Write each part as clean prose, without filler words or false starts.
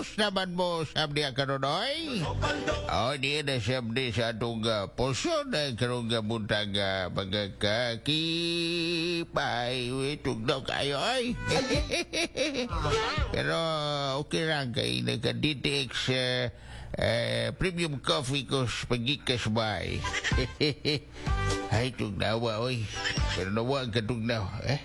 naman mo sabdi karon oy. Oh, di na sabdi sa atong poso na karong buntag mga kakipay. Tugnaw kayo oy. Pero okay lang kay nagka-DTX premium coffee ko sa pagikas bay. Ay, tugnawa oy. Pero nawa ang katugnaw.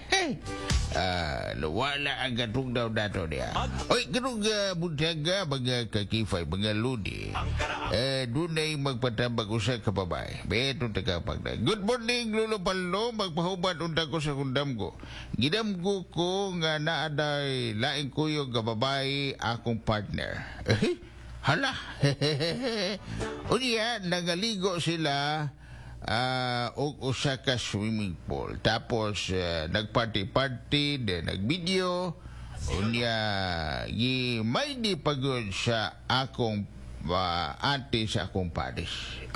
Wala ang katugnaw nato niya. Oy, karong buntaga mga kakifay, mga ludi. Doon ay magpatambag usa ka babay. Beto tagapag na. Good morning, Lolo Pallo. Magpahuban unta ko sa kundam ko. Gidamgo ko nga naaday laing kuyo nga babay akong partner. Hala. Unya, nangaligo sila og usa ka swimming pool. Tapos nagparty-party, then nagvideo. Unya, may di pagod sa akong ate sa akong paris.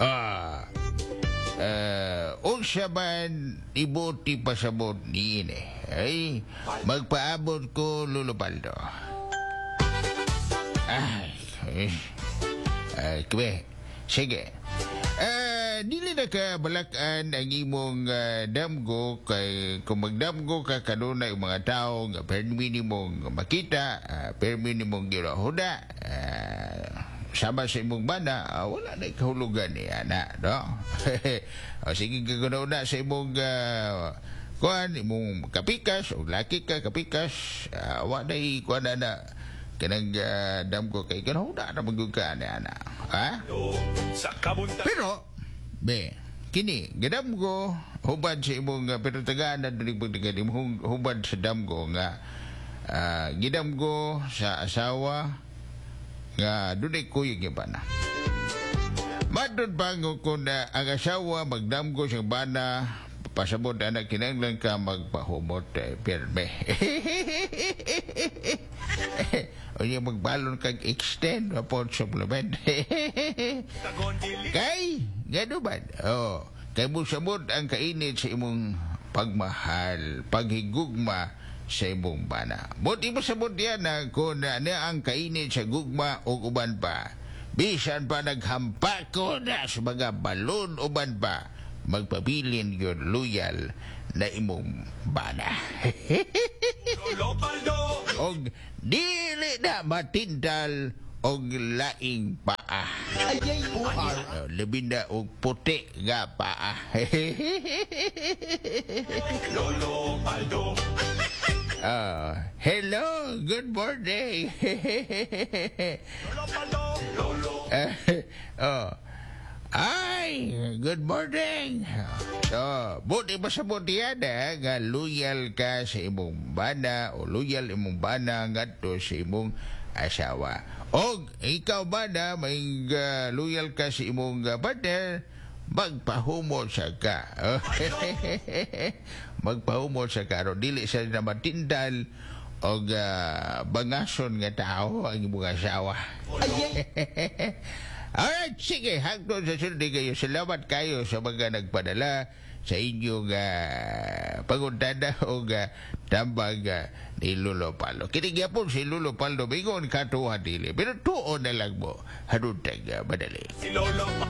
Unsa man ibuti pasabot ni ini. Ay, magpaabot ko Lolo Paldo. Kwe, sige. Dili na ka balakan ang imong damgo kay kung magdamgo ka kanunay mga tao nga permi nimong makita, permi nimong girahuda, sama sa imong bana, wala na kahulugan ni ana, no? Sige kagunawna sa imong kuan, imong kapikas, o laki ka kapikas, wala kuan na kanang damgo kay girahuda na magugka ni ana. Ha? Pero be, kini, gadamgo, hubad sa imong pinatagaan na dinipagdagan imong hubad sa damgo nga gidamgo sa asawa nga dunay kuyog yung bana. Matod pa kung ang asawa magdamgo siyang bana, pasabot anak kinanglan ka magpahumot pirme. O niya magbalon kag extend upon supplement. Kay, gano ba? Kay musabot ang kainit sa imong pagmahal, paghigugma sa imong bana. Buti mo sabot yan na kung na ang kainit sa gugma o uban pa. Bisan pa naghampa ko na sa mga balon uban pa. Magpabilin yun loyal na imong bana. Og dili na matindal og laing paa. Labi na og puti nga paa. Lolo Paldo. Hello, good morning. Lolo Paldo. Lolo. Ay, good morning. Buti ba sa buti yan nga loyal ka sa imong bana o loyal imong bana ngadto sa imong asawa. O ikaw bana may loyal ka sa imong partner, magpahumol sa ka. Magpahumol sa ka. Dili sa na matindal o bangason nga tao ang imong asawa. Alright, sige, hangtod sa sunod kayo. Salamat kayo sa mga nagpadala sa inyong panguntada o tambag ni Lolo Paldo. Kinigya po si Lolo Paldo, bingon katuwa dili. Pero tuon na lang mo, hanutag madali. Si Lolo